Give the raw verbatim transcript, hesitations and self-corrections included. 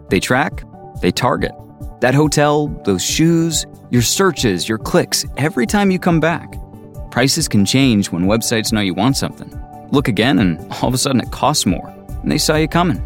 They track, they target. That hotel, those shoes, your searches, your clicks, every time you come back. Prices can change when websites know you want something. Look again and all of a sudden it costs more. And they saw you coming.